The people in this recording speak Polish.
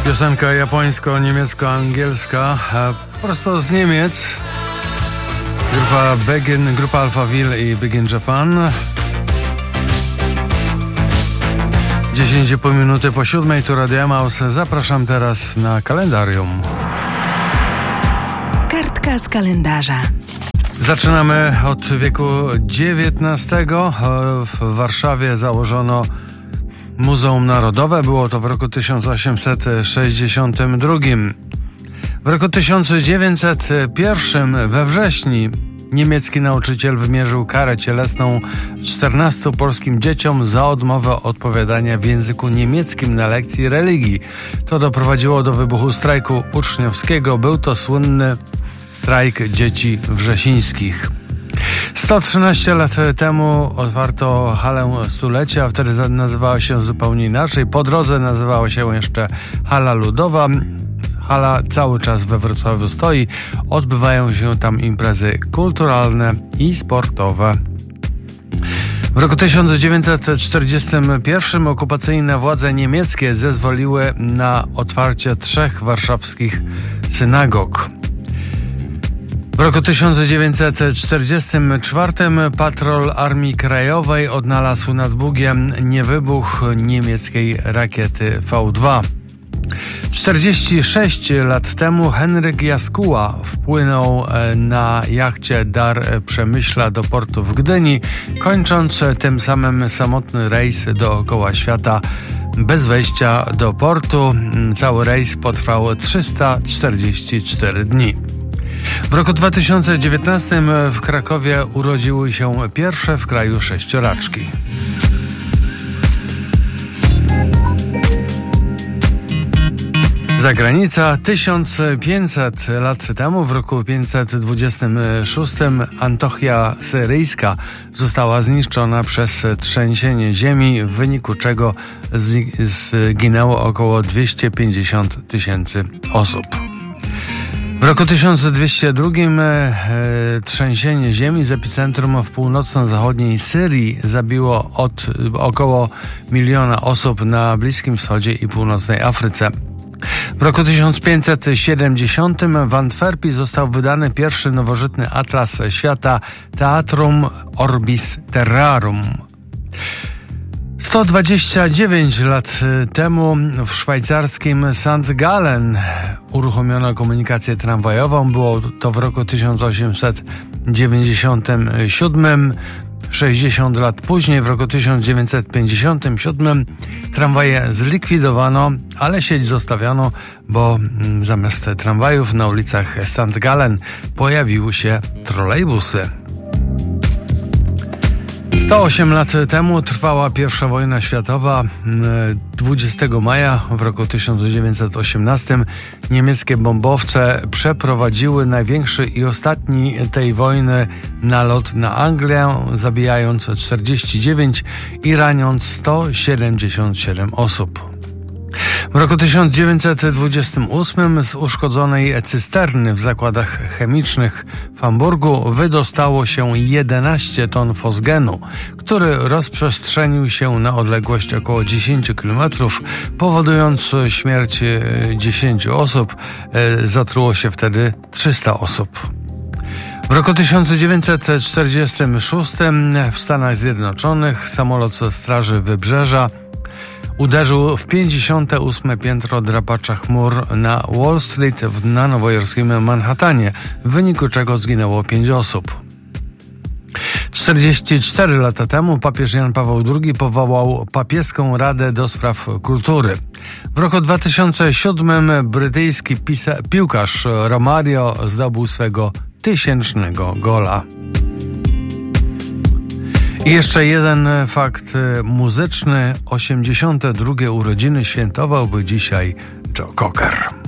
Piosenka japońsko-niemiecko-angielska, prosto z Niemiec. Grupa Alphaville i Begin Japan. 10,5 minuty po 7 to Radio Maus. Zapraszam teraz na kalendarium. Kartka z kalendarza. Zaczynamy od wieku XIX. W Warszawie założono Muzeum Narodowe. Było to w roku 1862. W roku 1901 we wrześniu niemiecki nauczyciel wymierzył karę cielesną 14 polskim dzieciom za odmowę odpowiadania w języku niemieckim na lekcji religii. To doprowadziło do wybuchu strajku uczniowskiego. Był to słynny strajk dzieci wrzesińskich. 113 lat temu otwarto halę stulecia, wtedy nazywała się zupełnie inaczej. Po drodze nazywała się jeszcze Hala Ludowa. Hala cały czas we Wrocławiu stoi. Odbywają się tam imprezy kulturalne i sportowe. W roku 1941 okupacyjne władze niemieckie zezwoliły na otwarcie 3 warszawskich synagog. W roku 1944 patrol Armii Krajowej odnalazł nad Bugiem niewybuch niemieckiej rakiety V2. 46 lat temu Henryk Jaskuła wpłynął na jachcie Dar Przemyśla do portu w Gdyni, kończąc tym samym samotny rejs dookoła świata bez wejścia do portu. Cały rejs potrwał 344 dni. W roku 2019 w Krakowie urodziły się pierwsze w kraju 6-raczki. Zagranica. 1500 lat temu, w roku 526, Antiochia Syryjska została zniszczona przez trzęsienie ziemi, w wyniku czego zginęło około 250 000 osób. W roku 1202 trzęsienie ziemi z epicentrum w północno-zachodniej Syrii zabiło około 1 000 000 osób na Bliskim Wschodzie i północnej Afryce. W roku 1570 w Antwerpii został wydany pierwszy nowożytny atlas świata Theatrum Orbis Terrarum. 129 lat temu w szwajcarskim St. Gallen uruchomiono komunikację tramwajową. Było to w roku 1897. 60 lat później, w roku 1957, tramwaje zlikwidowano, ale sieć zostawiono, bo zamiast tramwajów na ulicach St. Gallen pojawiły się trolejbusy. 108 lat temu trwała I wojna światowa. 20 maja w roku 1918 niemieckie bombowce przeprowadziły największy i ostatni tej wojny nalot na Anglię, zabijając 49 i raniąc 177 osób. W roku 1928 z uszkodzonej cysterny w zakładach chemicznych w Hamburgu wydostało się 11 ton fosgenu, który rozprzestrzenił się na odległość około 10 km, powodując śmierć 10 osób. Zatruło się wtedy 300 osób. W roku 1946 w Stanach Zjednoczonych samolot Straży Wybrzeża uderzył w 58. piętro drapacza chmur na Wall Street na nowojorskim Manhattanie, w wyniku czego zginęło 5 osób. 44 lata temu papież Jan Paweł II powołał papieską Radę do Spraw Kultury. W roku 2007 brytyjski piłkarz Romario zdobył swego 1000 gola. I jeszcze jeden fakt muzyczny. 82. urodziny świętowałby dzisiaj Joe Cocker.